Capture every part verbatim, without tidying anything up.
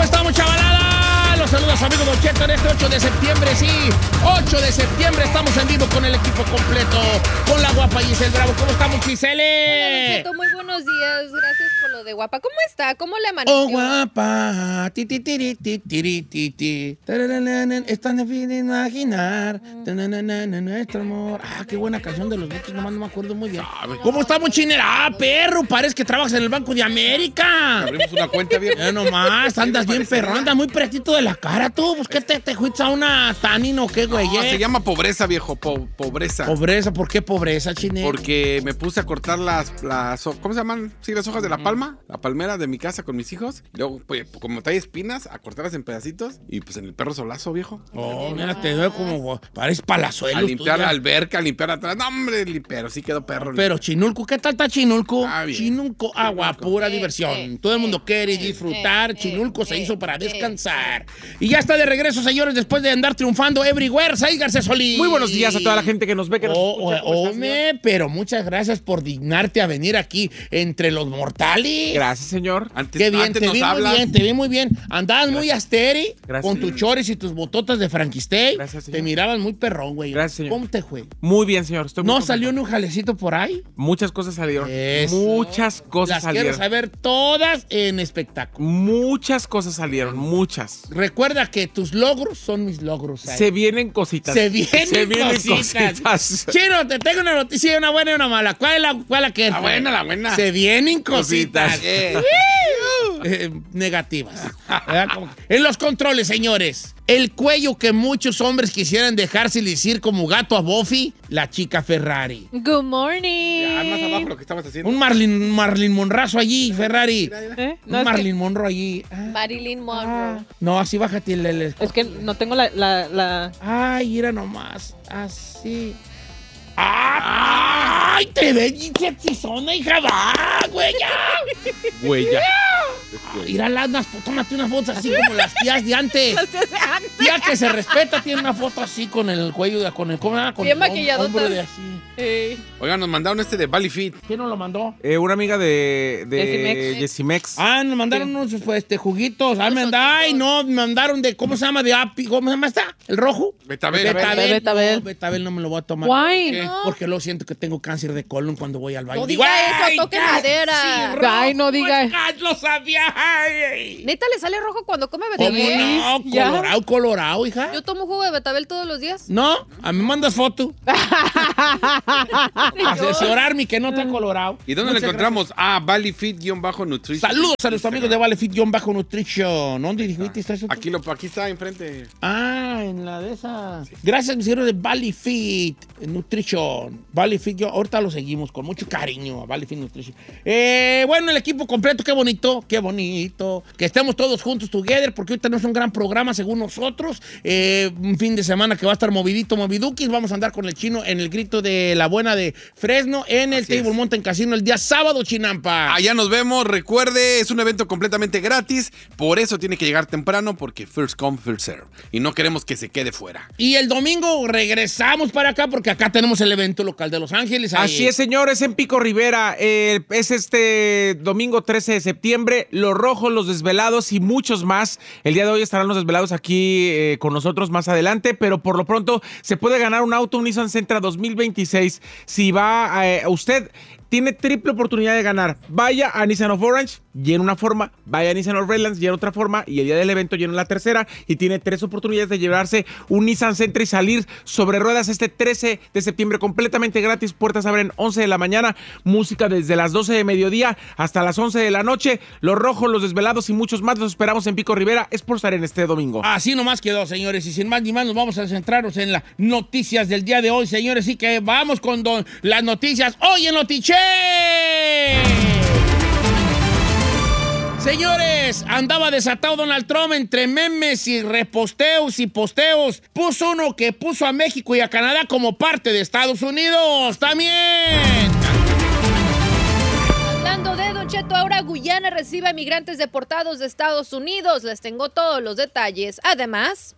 ¿Cómo estamos, chavalada? Los saludos a su amigo Don Cheto en este ocho de septiembre, sí. ocho de septiembre estamos en vivo con el equipo completo, con la guapa Giselle Bravo. ¿Cómo estamos, Giselle? Hola, Don Cheto, muy buenos días. Gracias por lo de guapa. ¿Cómo está? ¿Cómo le amaneció? Oh, guapa. Ti, ti, ti, ti, ti, ti, ti. Es tan difícil imaginar. Nuestro amor. Ah, qué buena canción de los Beatles, nomás no me acuerdo muy bien. ¿Cómo estamos, chinera? Ah, perro, parece que trabajas en el Banco de América. Abrimos una cuenta bien. Ya nomás, andas bien perro, andas muy pretito de la cara tú. Pues, ¿qué te, te fuiste a una tanino o qué, güey? No, se llama pobreza, viejo, po pobreza. Pobreza, ¿por qué pobreza, chinera? Porque me puse a cortar las, las, ¿cómo se llaman? Sí, las hojas de la palma, la palmera de mi casa con mis hijos. Y luego, pues, como trae espinas, a cortarlas en pedacitos. Y pues en el perro solazo, viejo. Oh, mira, te veo como, parece palazuelo. A limpiar la alberca, a limpiar atrás. No, hombre, pero sí quedó perro. Pero Chinulco, ¿qué tal está Chinulco? Ah, bien. Chinulco, agua, Chinulco. pura Eh, diversión. eh, Todo el mundo eh, quiere eh, disfrutar. eh, Chinulco eh, se hizo para eh, descansar. Y ya está de regreso, señores, después de andar triunfando everywhere. Said García Solís. Muy buenos días a toda la gente que nos ve, que nos Oh, escucha. ¿Cómo estás, Ome, pero muchas gracias por dignarte a venir aquí entre los mortales. Gracias, señor. Antes, Qué bien, antes te nos vi muy hablas. bien, te vi muy bien. Andabas muy asteri Gracias. con tus chores y tus bototas de Frankenstein. Gracias, señor. Te miraban muy perrón, güey. Gracias, señor. ¿Cómo te fue? Muy bien, señor. Estoy muy ¿No contento. salió ni un jalecito por ahí? Muchas cosas salieron. Eso. Muchas cosas Las salieron. quiero saber todas en espectáculo. Muchas cosas salieron, muchas. Recuerda que tus logros son mis logros. Said. Se vienen cositas. Se vienen, Se vienen cositas. cositas. Chino, te tengo una noticia, una buena y una mala. ¿Cuál es la, cuál es la que es? La buena, la buena. Se vienen cositas. Cositas. Eh. Eh, negativas. ¿Verdad? Como que- En los controles, señores. El cuello que muchos hombres quisieran dejarse lucir como gato a Buffy, la chica Ferrari. Good morning. Ya, más abajo lo que estabas haciendo. Un Marlin, un Marlin Monrazo allí, Ferrari. ¿Eh? Un No, es, Marlin Monroe allí. Ah, Marilyn Monroe. no, así bájate el... el- que, es que no tengo la... la, la... Ay, mira nomás. Así. ¡Ay! Te ves sexizona, hija. ¡Va, güey! ya! Güey, ya. Mírala, unas fo- tómate unas fotos así como las tías de antes. Tía que se respeta tiene una foto así con el cuello, de- con el, ¿cómo se llama? Con Bien el hom- maquilladotas. hombro de así. Eh, Oigan, nos mandaron este de Valley Fit. ¿Quién nos lo mandó? Eh, una amiga de, de Jessimex. Jessimex. Ah, nos mandaron unos pues, este, juguitos. Ah, me manda- Ay, no, me mandaron de, ¿cómo se llama? De api, ¿cómo se llama esta? ¿El rojo? Betabel. Betabel. Betabel. No, Betabel no me lo voy a tomar. Why? ¿Qué? Porque luego siento que tengo cáncer de colon cuando voy al baño. No Digo, diga eso, ¡ay, toque casi, madera! rojo, Ay, no diga. ¡ay, lo sabía! Ay. ¿Neta le sale rojo cuando come ¿Cómo betabel? no? Ya. Colorado, colorado, hija. Yo tomo jugo de betabel todos los días. No, a mí mandas foto. Asesorarme que no está colorado. ¿Y dónde lo Muchas encontramos? Ah, Valley Fit-Nutrition. Saludos a nuestros amigos de ValeFit-Nutrition. ¿Dónde dijiste eso? Aquí, lo, aquí está enfrente. Ah, en la de esa. Gracias, mis hijos de ValeFit Nutrition. ValeFit, yo ahorita lo seguimos con mucho cariño a ValeFit Nutrition. Eh, bueno, el equipo completo, qué bonito, qué bonito. Que estemos todos juntos together, porque hoy tenemos un gran programa según nosotros. Eh, un fin de semana que va a estar movidito, moviduquis. Vamos a andar con el chino en el grito de la buena de Fresno, en el Así Table es. Mountain Casino el día sábado, Chinampa. Allá nos vemos. Recuerde, es un evento completamente gratis. Por eso tiene que llegar temprano, porque first come, first serve. Y no queremos que se quede fuera. Y el domingo regresamos para acá porque acá tenemos el evento local de Los Ángeles. Ahí. Así es, señores, en Pico Rivera. Eh, es este domingo trece de septiembre. Los Rojos, Los Desvelados y muchos más. El día de hoy estarán Los Desvelados aquí eh, con nosotros más adelante, pero por lo pronto se puede ganar un auto, un Nissan Sentra dos mil veintiséis. Si va eh, usted... Tiene triple oportunidad de ganar. Vaya a Nissan of Orange, llena una forma. Vaya a Nissan of Redlands, llena otra forma. Y el día del evento llena la tercera. Y tiene tres oportunidades de llevarse un Nissan Sentra y salir sobre ruedas este trece de septiembre completamente gratis. Puertas abren once de la mañana. Música desde las doce de mediodía hasta las once de la noche. Los Rojos, Los Desvelados y muchos más los esperamos en Pico Rivera. Es por estar en este domingo. Así nomás quedó, señores. Y sin más ni más, nos vamos a centrarnos en las noticias del día de hoy, señores. Así que vamos con don- las noticias hoy en Notiche. Señores, andaba desatado Donald Trump entre memes y reposteos y posteos. Puso uno que puso a México y a Canadá como parte de Estados Unidos. También. Hablando de Don Cheto, ahora Guyana recibe a migrantes deportados de Estados Unidos. Les tengo todos los detalles. Además...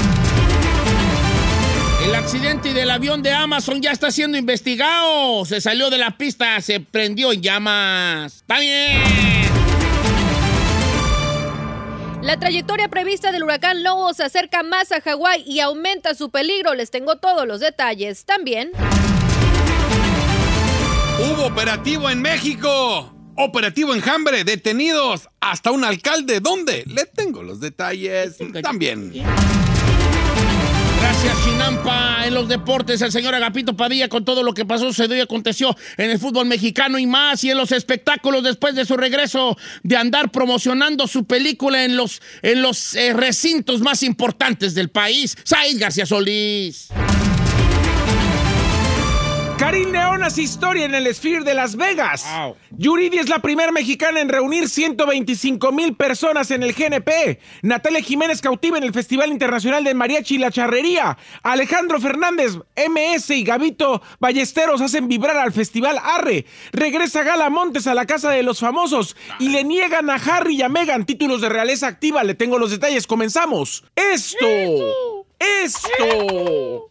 El accidente del avión de Amazon ya está siendo investigado. Se salió de la pista, se prendió en llamas. ¡Está bien! La trayectoria prevista del huracán Lobo se acerca más a Hawái y aumenta su peligro. Les tengo todos los detalles. También... Hubo operativo en México. Operativo Enjambre. Detenidos hasta un alcalde. ¿Dónde? Le tengo los detalles también. Gracias, Chinampa. En los deportes, el señor Agapito Padilla con todo lo que pasó, sucedió y aconteció en el fútbol mexicano y más. Y en los espectáculos, después de su regreso de andar promocionando su película en los, en los eh, recintos más importantes del país. Said García Solís. Karim León hace historia en el Sphere de Las Vegas. Wow. Yuridia es la primera mexicana en reunir ciento veinticinco mil personas en el G N P. Natalia Jiménez cautiva en el Festival Internacional de Mariachi y la Charrería. Alejandro Fernández, M S y Gabito Ballesteros hacen vibrar al Festival Arre. Regresa Gala Montes a la Casa de los Famosos y le niegan a Harry y a Meghan títulos de realeza activa. Le tengo los detalles. Comenzamos. Esto. Esto.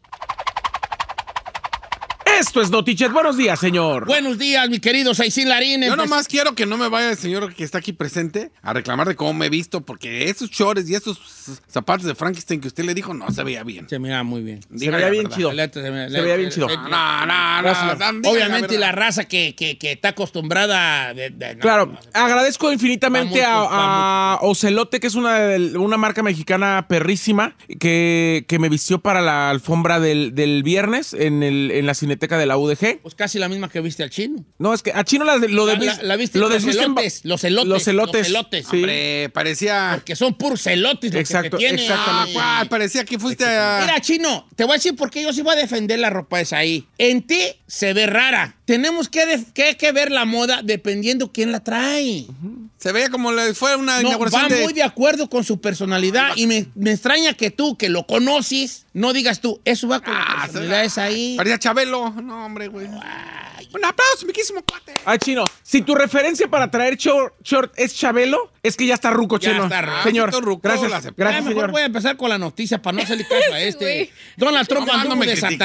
Esto es Notichet. Buenos días, señor. Buenos días, mi querido Saicín Larín. Yo nomás quiero que no me vaya el señor que está aquí presente a reclamar de cómo me he visto, porque esos chores y esos zapatos de Frankenstein que usted le dijo no se veía bien. Se mira muy bien. Se veía bien chido. Se veía bien chido. No, no, no. Obviamente la raza que, que, que está acostumbrada... De, de, no, claro, no, no. agradezco infinitamente a, a Ocelote, que es una, una marca mexicana perrísima, que, que me vistió para la alfombra del, del viernes en, el, en la Cineteca de la U D G. Pues casi la misma que viste al Chino. No, es que a Chino la, lo de, la, la, la viste lo los, elotes, los elotes. Los elotes. Los elotes. Sí. Hombre, parecía... Porque son puros elotes los Exacto, que te tienen. Exactamente. Ah, parecía que fuiste a... Mira, Chino, te voy a decir por qué yo sí voy a defender la ropa esa ahí. En ti se ve rara. Tenemos que, de, que, que ver la moda dependiendo quién la trae. Uh-huh. Se veía como le fue una no, inauguración va de... muy de acuerdo con su personalidad y me, me extraña que tú, que lo conoces, no digas tú, eso va con ah, la personalidad esa ahí. Parecía Chabelo. No, hombre, güey. Ay. Un aplauso, miquísimo cuate. Ay, Chino, si tu referencia para traer short, short es Chabelo, es que ya está ruco, ya Chino. Está ruco. Señor, ruco, gracias, gracias, gracias mejor señor. Voy a empezar con la noticia para no hacerle caso a este. Donald Trump no, anduvo no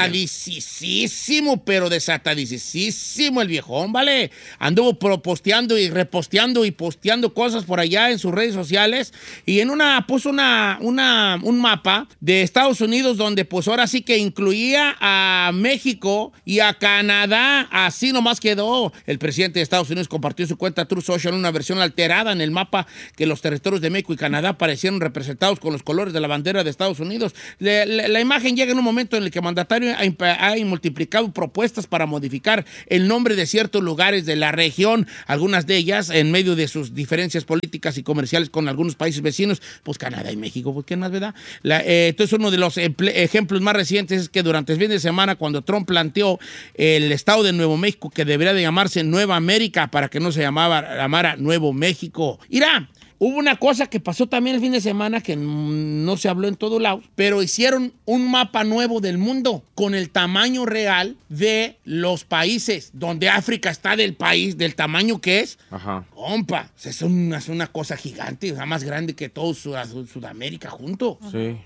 desatadísimo, pero desatadísimo el viejón, ¿vale? Anduvo posteando y reposteando y posteando cosas por allá en sus redes sociales y en una puso una, una, un mapa de Estados Unidos donde pues ahora sí que incluía a México y a Canadá. Así nomás quedó. El presidente de Estados Unidos compartió en su cuenta Truth Social una versión alterada en el mapa que los territorios de México y Canadá aparecieron representados con los colores de la bandera de Estados Unidos. Le, le, la imagen llega en un momento en el que el mandatario ha, ha multiplicado propuestas para modificar el nombre de ciertos lugares de la región, algunas de ellas en medio de sus diferencias políticas y comerciales con algunos países vecinos, pues Canadá y México, pues qué más, ¿verdad? La, eh, entonces uno de los ejemplos más recientes es que durante el fin de semana, cuando Trump planteó el estado de Nuevo México, que debería de llamarse Nueva América para que no se llamaba, llamara Nuevo México. Irá. Hubo una cosa que pasó también el fin de semana que no se habló en todo lado, pero hicieron un mapa nuevo del mundo con el tamaño real de los países, donde África está del país, del tamaño que es. Ajá. Compa, es una, es una cosa gigante, es más grande que todo Sud Sudamérica junto. Sí.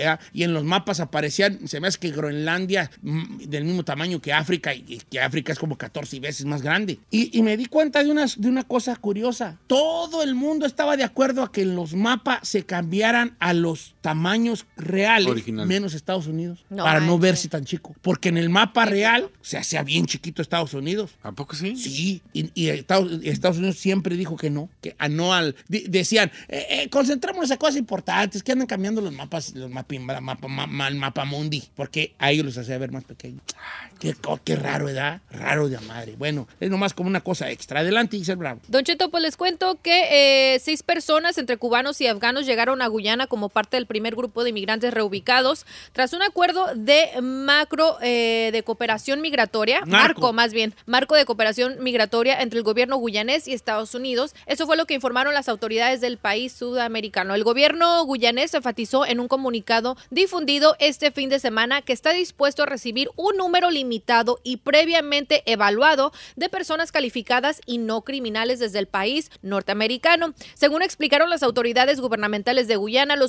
Y en los mapas aparecían, se me hace que Groenlandia del mismo tamaño que África, y que África es como catorce veces más grande. Y, y me di cuenta de una, de una cosa curiosa. Todo el mundo estaba de acuerdo a que los mapas se cambiaran a los tamaños reales, original, menos Estados Unidos, no, para no verse tan chico. Porque en el mapa real se hacía bien chiquito Estados Unidos. ¿A poco sí? Sí, y, y Estados, Estados Unidos siempre dijo que no, que no al... De, decían, eh, eh, concentrémonos en cosas importantes, que andan cambiando los mapas, los mapas, mapa, mapa, el mapa mundi, porque a ellos los hacía ver más pequeños. Qué, qué raro, ¿verdad? Raro de madre. Bueno, es nomás como una cosa extra. Adelante, Giselle Bravo. Don Cheto, pues les cuento que eh, seis personas entre cubanos y afganos llegaron a Guyana como parte del primer grupo de inmigrantes reubicados tras un acuerdo de macro eh, de cooperación migratoria, marco. marco más bien, marco de cooperación migratoria entre el gobierno guyanés y Estados Unidos. Eso fue lo que informaron las autoridades del país sudamericano. El gobierno guyanés enfatizó en un comunicado difundido este fin de semana que está dispuesto a recibir un número limitado y previamente evaluado de personas calificadas y no criminales desde el país norteamericano. Según explicaron las autoridades gubernamentales de Guyana, los migrantes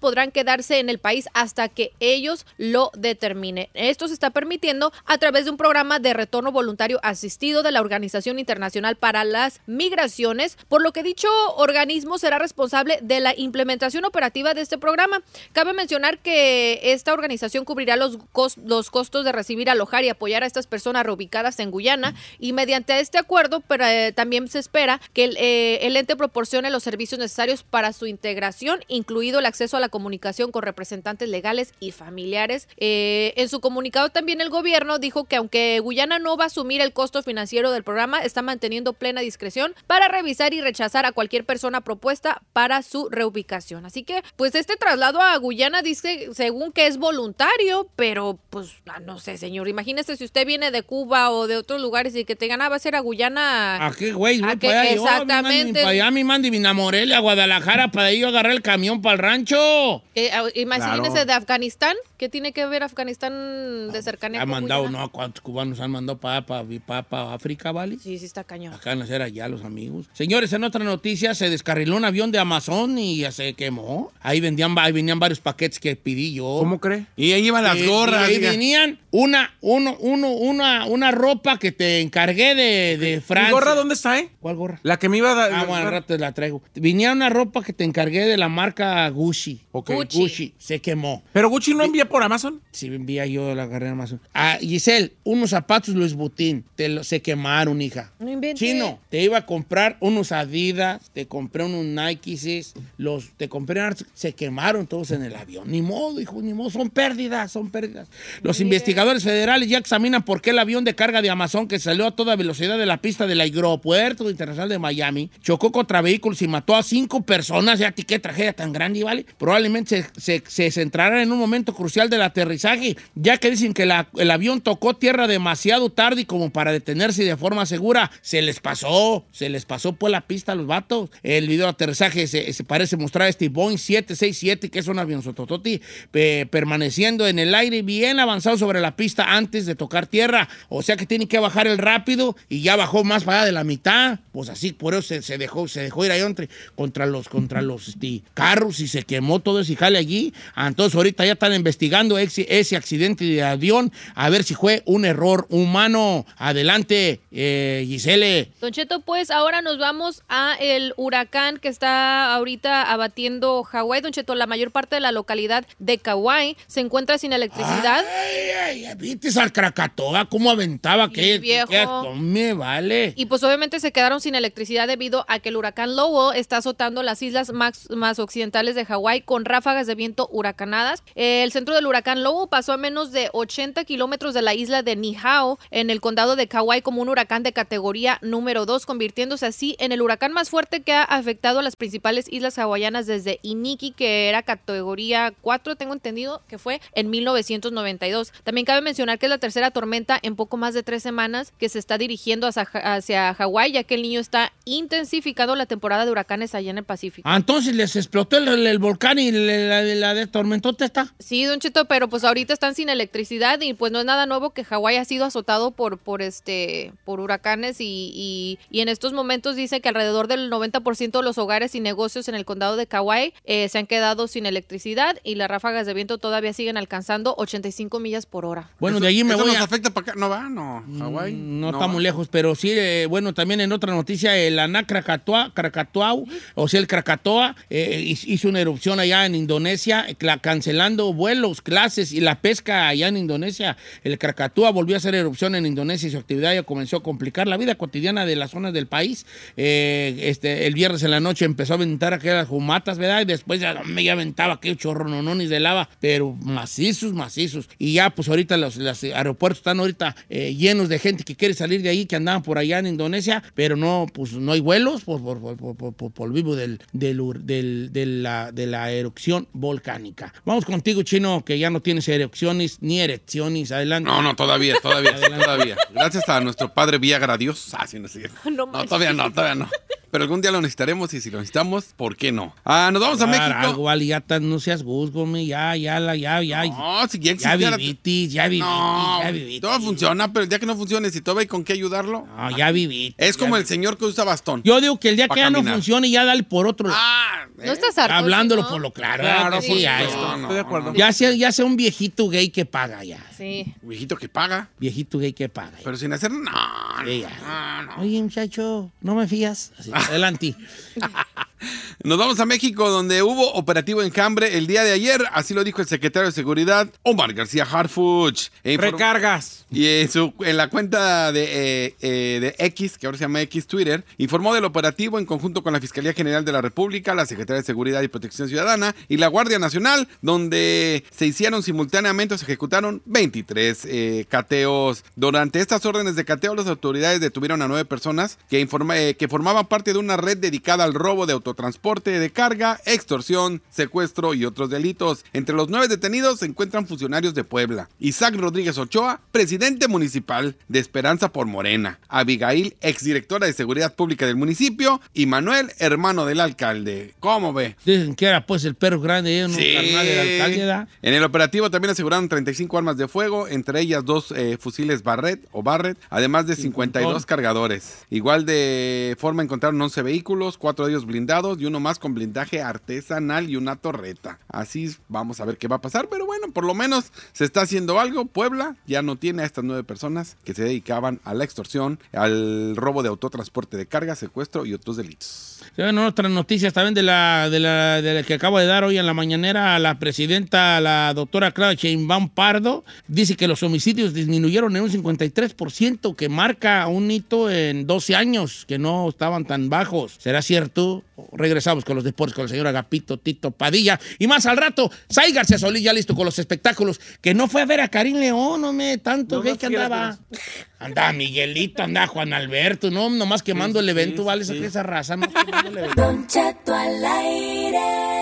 podrán quedarse en el país hasta que ellos lo determinen. Esto se está permitiendo a través de un programa de retorno voluntario asistido de la Organización Internacional para las Migraciones, por lo que dicho organismo será responsable de la implementación operativa de este programa. Cabe mencionar que esta organización cubrirá los, cos- los costos de recibir, alojar y apoyar a estas personas reubicadas en Guyana, y mediante este acuerdo pero, eh, también se espera que el, eh, el ente proporcione los servicios necesarios para su integración, incluido el acceso a la comunicación con representantes legales y familiares. Eh, en su comunicado también el gobierno dijo que aunque Guyana no va a asumir el costo financiero del programa, está manteniendo plena discreción para revisar y rechazar a cualquier persona propuesta para su reubicación. Así que, pues este traslado a Guyana dice, según que es voluntario, pero pues no sé, señor, imagínese si usted viene de Cuba o de otros lugares y que te ganaba a ser a Guyana. ¿A qué, güey? ¿A Voy qué? para allá. Yo, Exactamente. Para allá mi mandi vine a Morelia, a Guadalajara, para ahí yo agarré el camión para el rancho. Eh, imagínese Claro. de Afganistán. ¿Qué tiene que ver Afganistán de cercanía Ha con mandado, Guyana? no, ¿cuántos cubanos han mandado para, para, para, para África, vale? Sí, sí está cañón. Acá van a ser allá los amigos. Señores, en otra noticia, se descarriló un avión de Amazon y ya se quemó. Ahí vendían, ahí venían varios paquetes que pedí yo. ¿Cómo cree? Y ahí iban las Eh, gorras. y ahí diga. venían una, uno, uno, una, una ropa que te encargué de, de Francia. ¿Mi gorra dónde está, eh? ¿Cuál gorra? La que me iba a dar. Ah, bueno, al rato la traigo. Venía una ropa que te encargué de la marca Gucci. Ok. Gucci. Gucci. Se quemó. ¿Pero Gucci no envía por Amazon? Sí, envía yo la agarré en Amazon. Ah, Giselle, unos zapatos Louis Vuitton. Te lo- se quemaron, hija. No inventes. Chino, te iba a comprar unos Adidas, te compré unos Nikes, los, te compré unos- se quemaron todos en el avión. Ni modo, hijo, ni modo. Son pérdidas, son pérdidas. Los Mire. investigadores federales ya examinan por qué el avión de carga de Amazon que salió a toda velocidad de la pista del aeropuerto internacional de Miami chocó contra vehículos y mató a cinco personas. Ya, qué tragedia tan grande, ¿vale? Probablemente se, se, se centrará en un momento crucial del aterrizaje, ya que dicen que la- el avión tocó tierra demasiado tarde y como para detenerse de forma segura. Se les pasó, se les pasó pues la pista a los vatos. El video de aterrizaje se, se parece mostrar este Boeing siete seis siete, que es un avión sotototi, pe- permaneciendo en el aire bien avanzado sobre la pista antes de tocar tierra. O sea que tiene que bajar el rápido y ya bajó más para allá de la mitad. Pues así, por eso se, se dejó, se dejó ir ahí entre, contra los, contra los este, carros y se quemó todo ese jale allí. Entonces ahorita ya están investigando ese, ese accidente de avión a ver si fue un error humano. Adelante, eh, Gisele. Don Cheto, pues ahora nos vamos a el huracán que está ahorita abatiendo Hawái. Don Cheto, la mayor parte de la localidad de Kauai se encuentra sin electricidad. Ay, ay, ¿viste al Krakatoa cómo aventaba? Sí, ¿Qué, viejo. qué, qué me vale? Y pues obviamente se quedaron sin electricidad debido a que el huracán Lowell está azotando las islas más, más occidentales de Hawái con ráfagas de viento huracanadas. El centro del huracán Lowell pasó a menos de ochenta kilómetros de la isla de Niihau en el condado de Kauai como un huracán de categoría número dos, convirtiéndose así en el huracán más fuerte que ha afectado a las principales islas hawaianas desde Iniki, que era categoría cuatro, tengo entendido que fue en mil novecientos noventa y dos. También cabe mencionar que es la tercera tormenta en poco más de tres semanas que se está dirigiendo hacia, hacia Hawái, ya que el niño está intensificando la temporada de huracanes allá en el Pacífico. Ah, entonces les explotó el, el- el volcán y la, la, la de tormentota está. Sí, Don Cheto, pero pues ahorita están sin electricidad y pues no es nada nuevo que Hawái ha sido azotado por, por este por huracanes y, y, y en estos momentos dice que alrededor del noventa por ciento de los hogares y negocios en el condado de Kauai eh, se han quedado sin electricidad y las ráfagas de viento todavía siguen alcanzando ochenta y cinco millas por hora. Bueno, Eso- de allí me eso voy nos a... afecta para acá. No va, no. Hawái. Mm, No, va. está muy lejos, pero sí, eh, bueno, también en otra noticia, el Aná Krakatoa, Krakatoa, o sea, el Krakatoa, eh, hizo una erupción allá en Indonesia, cla- cancelando vuelos, clases y la pesca allá en Indonesia. El Krakatoa volvió a hacer erupción en Indonesia y su actividad ya comenzó a complicar la vida cotidiana de las zonas del país. Eh, este, el viernes en la noche empezó a aventar aquellas humatas, ¿verdad? Y después ya me ya aventaba aquellos chorrononones de lava, pero macizos, macizos. Y ya, pues ahorita los, los aeropuertos están ahorita eh, llenos de gente que quiere salir de ahí, que andaban por allá en Indonesia, pero no, pues no hay vuelos por, por, por, por, por, por, por vivo del, del, ur- del- de, la, de la erupción volcánica. Vamos contigo, Chino, que ya no tienes erupciones ni erecciones. Adelante. No, no, todavía, todavía, todavía. Gracias a nuestro padre Viagra Dios. Ah, sí, no es cierto. No No, manches. todavía no, todavía no. Pero algún día lo necesitaremos y si lo necesitamos, ¿por qué no? Ah, nos vamos a Claro, México. algo, vale, ya tan- no seas guzgome, ya, ya, la, ya, ya. No, si ya ya existiera. vivitis, ya vivitis, No, ya vivitis. todo funciona, pero el día que no funcione, si todavía hay con qué ayudarlo. No, ya vivitis. Es como ya el señor que usa bastón. Yo digo que el día Pa' que ya no caminar. funcione, ya dale por otro lado. Ah, No estás harto. Hablándolo ¿no? por lo claro. Claro, sí, ya, supuesto, ya. no, estoy de acuerdo. no. Ya sea, ya sea un viejito gay que paga ya. Sí. Viejito que paga, Viejito gay que paga. ya. pero sin hacer... No, Sí, no, ya. no, no. Oye, muchacho, ¿no me fías? Así, adelante. Nos vamos a México, donde hubo operativo enjambre el día de ayer. Así lo dijo el secretario de Seguridad, Omar García Harfuch. E inform- Recargas. Y en, su, en la cuenta de, eh, eh, de X, que ahora se llama X Twitter, informó del operativo en conjunto con la Fiscalía General de la República, la Secretaría de Seguridad y Protección Ciudadana y la Guardia Nacional, donde se hicieron simultáneamente, se ejecutaron veintitrés eh, cateos. Durante estas órdenes de cateo, las autoridades detuvieron a nueve personas que, informa, eh, que formaban parte de una red dedicada al robo de autotransporte de carga, extorsión, secuestro y otros delitos. Entre los nueve detenidos se encuentran funcionarios de Puebla: Isaac Rodríguez Ochoa, presidente municipal de Esperanza por Morena; Abigail, exdirectora de Seguridad Pública del municipio; y Manuel, hermano del alcalde. ¿Cómo ve? Dicen que era pues el perro grande, ¿eh? Un carnal del alcalde, ¿da? En el operativo también aseguraron treinta y cinco armas de fuego, entre ellas dos eh, fusiles Barrett o Barrett, además de cincuenta y dos cargadores. Igual de forma encontraron once vehículos, cuatro de ellos blindados y uno más con blindaje artesanal y una torreta. Así vamos a ver qué va a pasar, pero bueno, por lo menos se está haciendo algo. Puebla ya no tiene a estas nueve personas que se dedicaban a la extorsión, al robo de autotransporte de carga, secuestro y otros delitos. Se ven otras noticias también de la, de la, de la que acabo de dar hoy en la mañanera. La presidenta, la doctora Claudia Sheinbaum Pardo, dice que los homicidios disminuyeron en un cincuenta y tres por ciento, que marca un hito en doce años, que no estaban tan bajos. ¿Será cierto? Regresamos con los deportes con el señor Agapito Tito Padilla. Y más al rato, Sai García Solís ya listo con los espectáculos, que no fue a ver a Karim León, no me tanto No, gay no que quiere andaba. Andaba Miguelito, andaba Juan Alberto, no, nomás quemando Sí, el evento, sí, vale, sí. esa, esa raza, no quemando el evento. Don Cheto al aire.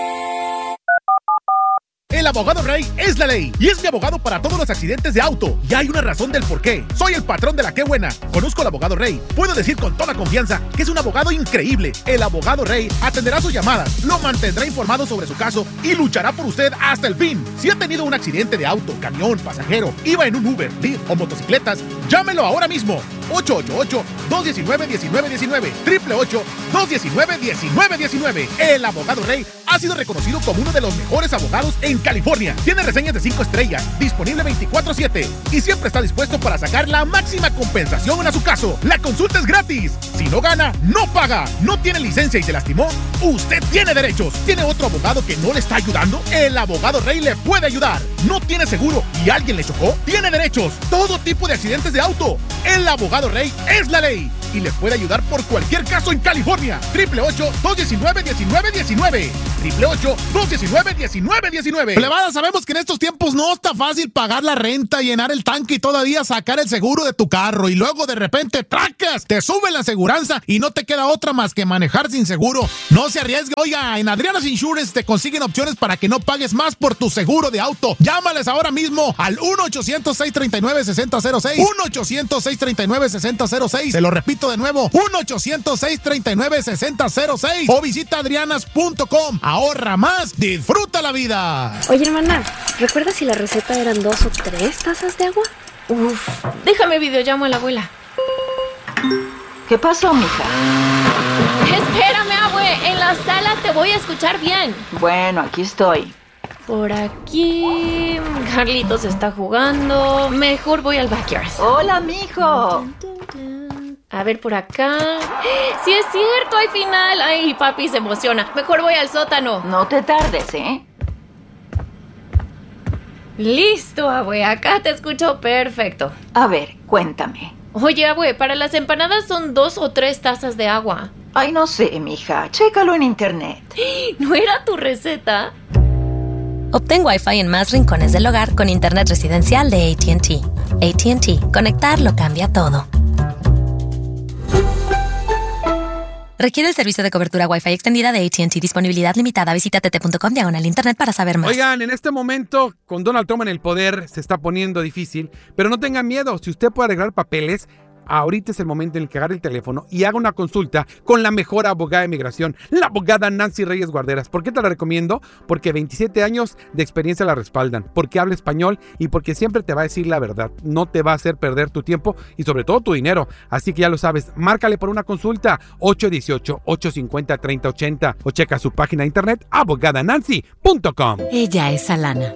El abogado Rey es la ley y es mi abogado para todos los accidentes de auto. Y hay una razón del por qué. Soy el patrón de la Qué Buena. Conozco al abogado Rey. Puedo decir con toda confianza que es un abogado increíble. El abogado Rey atenderá sus llamadas, lo mantendrá informado sobre su caso y luchará por usted hasta el fin. Si ha tenido un accidente de auto, camión, pasajero, iba en un Uber, Lyft o motocicletas, llámelo ahora mismo. ocho ocho ocho, dos uno nueve, uno nueve uno nueve, ocho ocho ocho, dos uno nueve, uno nueve uno nueve. El abogado Rey ha sido reconocido como uno de los mejores abogados en California. Tiene reseñas de cinco estrellas, disponible veinticuatro siete y siempre está dispuesto para sacar la máxima compensación a su caso. La consulta es gratis. Si no gana, no paga. ¿No tiene licencia y se lastimó? Usted tiene derechos. ¿Tiene otro abogado que no le está ayudando? El abogado Rey le puede ayudar. ¿No tiene seguro y alguien le chocó? Tiene derechos. Todo tipo de accidentes de auto. El abogado Rey es la ley y le puede ayudar por cualquier caso en California. ocho ocho ocho, dos uno nueve, uno nueve uno nueve. ocho ocho ocho, dos uno nueve, uno nueve uno nueve. Plebada, sabemos que en estos tiempos no está fácil pagar la renta, llenar el tanque y todavía sacar el seguro de tu carro. Y luego de repente, ¡tracas! Te sube la aseguranza y no te queda otra más que manejar sin seguro. No se arriesgue. Oiga, en Adriana's Insurance te consiguen opciones para que no pagues más por tu seguro de auto. Llámales ahora mismo al uno ochocientos, seis treinta y nueve, sesenta cero seis. uno ochocientos, seis treinta y nueve, sesenta cero seis. Te lo repito de nuevo, uno ochocientos, seis treinta y nueve, sesenta cero seis. O visita adrianas punto com. Ahorra más, disfruta la vida. Oye, hermana, ¿recuerdas si la receta eran dos o tres tazas de agua? Uf, déjame videollamo a la abuela. ¿Qué pasó, mija? Espérame, abue, en la sala te voy a escuchar bien. Bueno, aquí estoy. Por aquí, Carlitos está jugando. Mejor voy al backyard. Hola, mijo. A ver, por acá. ¡Sí es cierto! ¡Hay final! ¡Ay, papi se emociona! Mejor voy al sótano. No te tardes, ¿eh? Listo, abue. Acá te escucho perfecto. A ver, cuéntame. Oye, abue, para las empanadas son dos o tres tazas de agua. Ay, no sé, mija. Chécalo en internet. ¿No era tu receta? Obtén Wi-Fi en más rincones del hogar con internet residencial de A T and T. A T and T. Conectar lo cambia todo. Requiere el servicio de cobertura Wi-Fi extendida de A T and T. Disponibilidad limitada. Visita t t punto com diagonal internet para saber más. Oigan, en este momento, con Donald Trump en el poder, se está poniendo difícil, pero no tengan miedo. Si usted puede arreglar papeles, ahorita es el momento en el que agarre el teléfono y haga una consulta con la mejor abogada de migración, la abogada Nancy Reyes Guarderas. ¿Por qué te la recomiendo? Porque veintisiete años de experiencia la respaldan, porque habla español y porque siempre te va a decir la verdad. No te va a hacer perder tu tiempo y sobre todo tu dinero. Así que ya lo sabes, márcale por una consulta ocho uno ocho, ocho cinco cero, tres cero ocho cero o checa su página de internet abogada nancy punto com. Ella es Alana.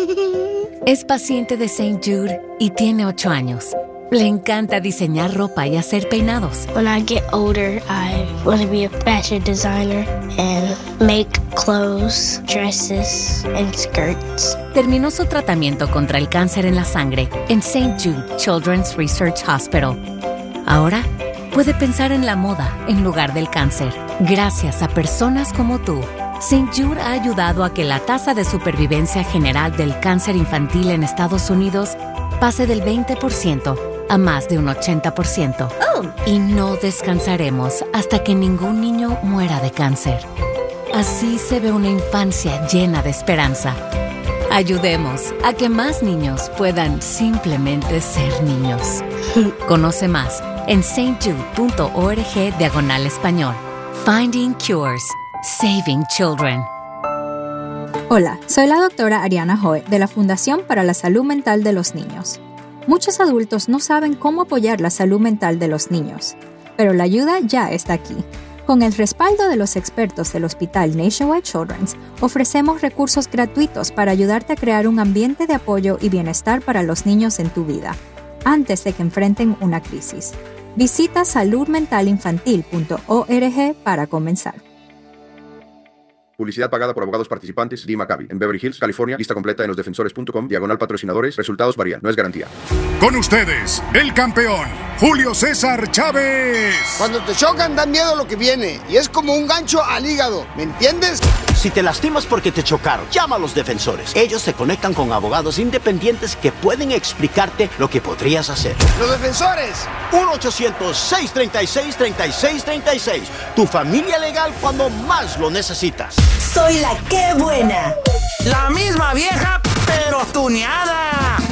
Es paciente de Saint Jude y tiene ocho años. Le encanta diseñar ropa y hacer peinados. When I get older, I want to be a fashion designer and make clothes, dresses, and skirts. Terminó su tratamiento contra el cáncer en la sangre en Saint Jude Children's Research Hospital. Ahora puede pensar en la moda en lugar del cáncer. Gracias a personas como tú, Saint Jude ha ayudado a que la tasa de supervivencia general del cáncer infantil en Estados Unidos pase del veinte por ciento a más de un ochenta por ciento. Oh. Y no descansaremos hasta que ningún niño muera de cáncer. Así se ve una infancia llena de esperanza. Ayudemos a que más niños puedan simplemente ser niños. Conoce más en saintjude.org diagonal español. Finding Cures. Saving Children. Hola, soy la doctora Ariana Hoe de la Fundación para la Salud Mental de los Niños. Muchos adultos no saben cómo apoyar la salud mental de los niños, pero la ayuda ya está aquí. Con el respaldo de los expertos del Hospital Nationwide Children's, ofrecemos recursos gratuitos para ayudarte a crear un ambiente de apoyo y bienestar para los niños en tu vida, antes de que enfrenten una crisis. Visita salud mental infantil punto org para comenzar. Publicidad pagada por abogados participantes. Dee Maccabi. En Beverly Hills, California. Lista completa en los defensores punto com. Diagonal patrocinadores. Resultados varían. No es garantía. Con ustedes, el campeón, Julio César Chávez. Cuando te chocan, da miedo lo que viene. Y es como un gancho al hígado. ¿Me entiendes? Si te lastimas porque te chocaron, llama a los defensores. Ellos se conectan con abogados independientes que pueden explicarte lo que podrías hacer. ¡Los defensores! uno ochocientos, seiscientos treinta y seis, treinta y seis treinta y seis. Tu familia legal cuando más lo necesitas. Soy la que buena. La misma vieja, pero tuneada.